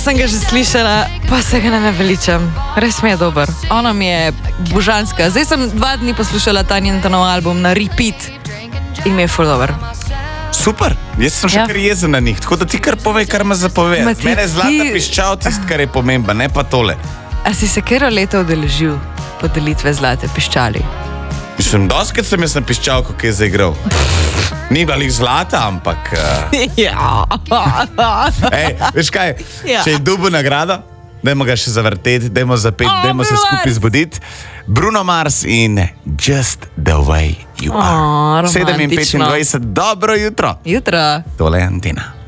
sem ga že slišala, pa se ga ne naveličam. Res mi je dober. Ona mi je božanska. Zdaj sem 2 dni poslušala ta njen nov album na repeat in mi je ful dober. Super, jaz sem še kar jezen na njih, tako da ti kar povej, kar me zapoveja. Mene je Zlata piščal tist, kar je pomemben, ne pa tole. A si se kero leto udeležil podelitve Zlate piščali? Mislim, doskrat sem jaz na piščalko, ki je zaigral. Ni bila jih Zlata, ampak... Ja. Ej, veš kaj, če je dubo nagrado, dajmo ga še zavrteti, dajmo zapeti, dajmo se skupaj zbuditi. Bruno Mars in Just the Way You Are. 7:25, dobro jutro. Jutro. Tole je Antina.